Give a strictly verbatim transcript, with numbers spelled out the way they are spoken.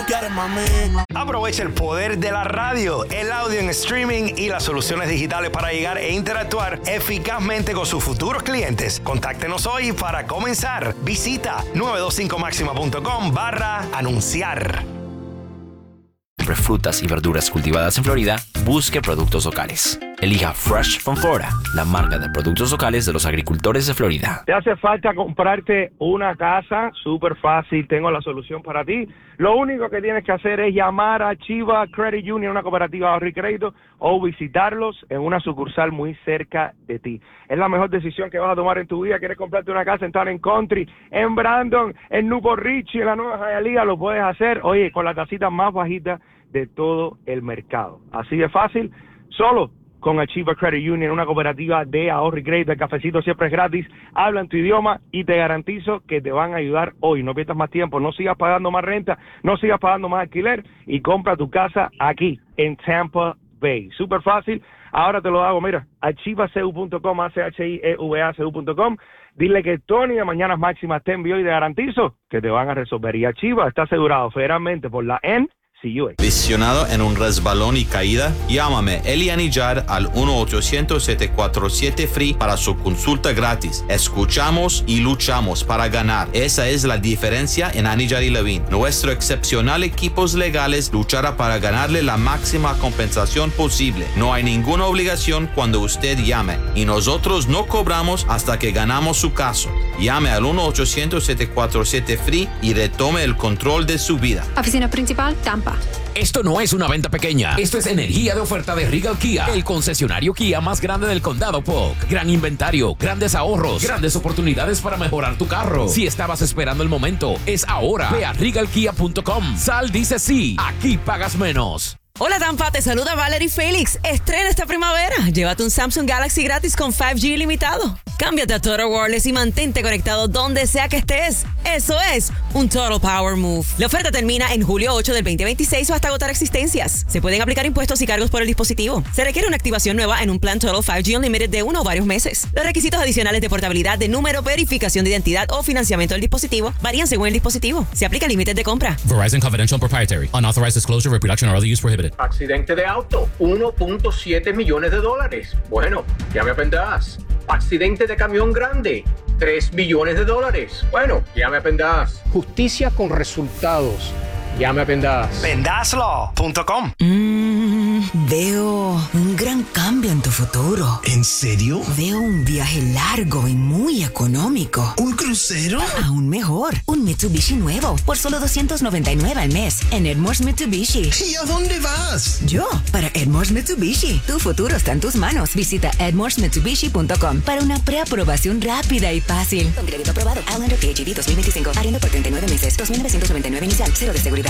Get it, mami. Aprovecha el poder de la radio, el audio en streaming y las soluciones digitales para llegar e interactuar eficazmente con sus futuros clientes. Contáctenos hoy para comenzar. Visita nueve dos cinco máxima punto com barra anunciar. Frutas y verduras cultivadas en Florida, busque productos locales. Elija Fresh from Florida, la marca de productos locales de los agricultores de Florida. ¿Te hace falta comprarte una casa? Súper fácil, tengo la solución para ti. Lo único que tienes que hacer es llamar a Chiva Credit Union, una cooperativa de ahorro y crédito, o visitarlos en una sucursal muy cerca de ti. Es la mejor decisión que vas a tomar en tu vida. ¿Quieres comprarte una casa en Town and Country, en Brandon, en Newport Richie, en la Nueva Hialeah? Lo puedes hacer, oye, con la tasita más bajita de todo el mercado. Así de fácil, solo con Achieva Credit Union, una cooperativa de ahorro y crédito. El cafecito siempre es gratis, hablan tu idioma y te garantizo que te van a ayudar hoy. No pierdas más tiempo, no sigas pagando más renta, no sigas pagando más alquiler y compra tu casa aquí en Tampa Bay. Súper fácil, ahora te lo hago, mira, achieva c u punto com, A C H I E V A C U punto com. Dile que Tony de Mañanas Máximas te envió y te garantizo que te van a resolver. Y Achieva está asegurado federalmente por la N C U A. Lesionado en un resbalón y caída, llámame Eli Anillar al uno ochocientos siete cuatro siete F R E E para su consulta gratis. Escuchamos y luchamos para ganar. Esa es la diferencia en Anillar y Levine. Nuestro excepcional equipos legales luchará para ganarle la máxima compensación posible. No hay ninguna obligación cuando usted llame y nosotros no cobramos hasta que ganamos su caso. Llame al uno ochocientos siete cuatro siete F R E E y retome el control de su vida. Oficina principal, Tampa. Esto no es una venta pequeña. Esto es energía de oferta de Regal Kia, el concesionario Kia más grande del condado Polk. Gran inventario, grandes ahorros, grandes oportunidades para mejorar tu carro. Si estabas esperando el momento, es ahora. Ve a regal kia punto com. Sal dice sí. Aquí pagas menos. Hola Tampa, te saluda Valerie Félix. Estrena esta primavera. Llévate un Samsung Galaxy gratis con cinco G ilimitado. Cámbiate a Total Wireless y mantente conectado donde sea que estés. Eso es un Total Power Move. La oferta termina en julio ocho del veinte veintiséis o hasta agotar existencias. Se pueden aplicar impuestos y cargos por el dispositivo. Se requiere una activación nueva en un plan Total cinco G Unlimited de uno o varios meses. Los requisitos adicionales de portabilidad de número, verificación de identidad o financiamiento del dispositivo varían según el dispositivo. Se aplica límites de compra. Verizon Confidential Proprietary. Unauthorized disclosure, reproduction or other use prohibited. Accidente de auto, uno punto siete millones de dólares. Bueno, ya me aprenderás. Accidente de camión grande, tres billones de dólares. Bueno, ya me aprenderás. Justicia con resultados. Ya me aprenderás. Vendazlo punto com. Mm, veo un gran cambio en tu futuro. ¿En serio? Veo un viaje largo y muy económico. ¿Un crucero? Aún mejor, un Mitsubishi nuevo por solo doscientos noventa y nueve al mes en Edmores Mitsubishi. ¿Y a dónde vas? Yo, para Edmores Mitsubishi. Tu futuro está en tus manos. Visita edmores mitsubishi punto com para una preaprobación rápida y fácil. Con crédito aprobado. Outlander P H E V dos mil veinticinco. Arriendo por treinta y nueve meses. dos mil novecientos noventa y nueve inicial. Cero de seguridad.